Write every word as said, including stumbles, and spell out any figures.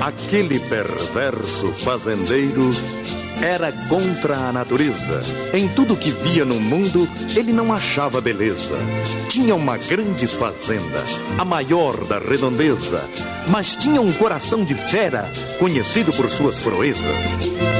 Aquele perverso fazendeiro era contra a natureza. Em tudo que via no mundo, ele não achava beleza. Tinha uma grande fazenda, a maior da redondeza, mas tinha um coração de fera, conhecido por suas proezas.